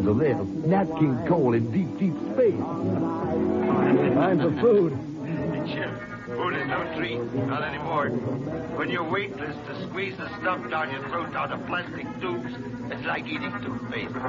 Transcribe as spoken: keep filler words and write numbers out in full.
of this. Nat King Cole in deep, deep space. Time for food. Chip, food is no treat. Not anymore. When you're weightless, to squeeze the stuff down your throat out of plastic tubes, it's like eating toothpaste.